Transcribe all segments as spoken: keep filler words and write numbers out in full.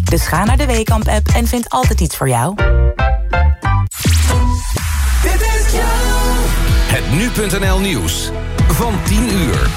Dus ga naar de Weekamp-app en vind altijd iets voor jou. Het nu punt n l nieuws van tien uur.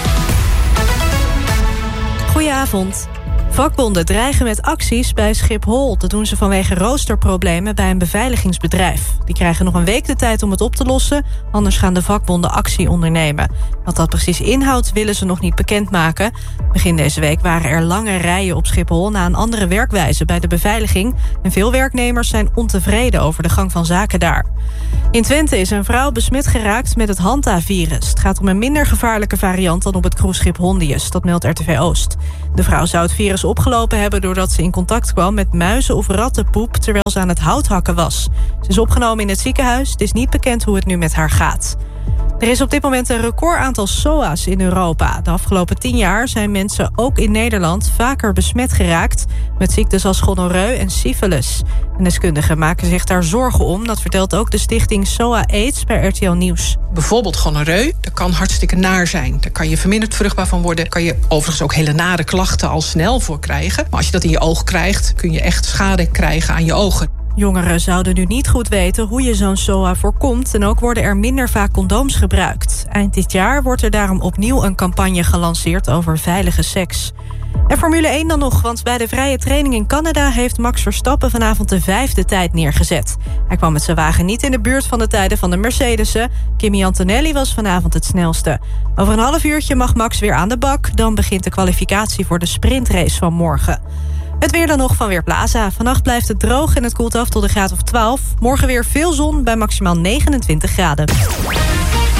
Goedenavond. Vakbonden dreigen met acties bij Schiphol. Dat doen ze vanwege roosterproblemen bij een beveiligingsbedrijf. Die krijgen nog een week de tijd om het op te lossen, anders gaan de vakbonden actie ondernemen. Wat dat precies inhoudt, willen ze nog niet bekendmaken. Begin deze week waren er lange rijen op Schiphol na een andere werkwijze bij de beveiliging. En veel werknemers zijn ontevreden over de gang van zaken daar. In Twente is een vrouw besmet geraakt met het Hanta-virus. Het gaat om een minder gevaarlijke variant dan op het cruiseschip Hondius. Dat meldt R T V Oost. De vrouw zou het virus opgelopen hebben doordat ze in contact kwam met muizen of rattenpoep terwijl ze aan het houthakken was. Ze is opgenomen in het ziekenhuis. Het is niet bekend hoe het nu met haar gaat. Er is op dit moment een record aantal S O A's in Europa. De afgelopen tien jaar zijn mensen ook in Nederland vaker besmet geraakt met ziektes als gonoreu en syfilis. En deskundigen maken zich daar zorgen om. Dat vertelt ook de stichting S O A AIDS bij R T L Nieuws. Bijvoorbeeld gonoreu, dat kan hartstikke naar zijn. Daar kan je verminderd vruchtbaar van worden. Daar kan je overigens ook hele nare klachten al snel voor krijgen. Maar als je dat in je oog krijgt, kun je echt schade krijgen aan je ogen. Jongeren zouden nu niet goed weten hoe je zo'n S O A voorkomt en ook worden er minder vaak condooms gebruikt. Eind dit jaar wordt er daarom opnieuw een campagne gelanceerd over veilige seks. En Formule één dan nog, want bij de vrije training in Canada heeft Max Verstappen vanavond de vijfde tijd neergezet. Hij kwam met zijn wagen niet in de buurt van de tijden van de Mercedes'en. Kimi Antonelli was vanavond het snelste. Over een half uurtje mag Max weer aan de bak. Dan begint de kwalificatie voor de sprintrace van morgen. Het weer dan nog van Weerplaza. Vannacht blijft het droog en het koelt af tot een graad of twaalf. Morgen weer veel zon bij maximaal negenentwintig graden.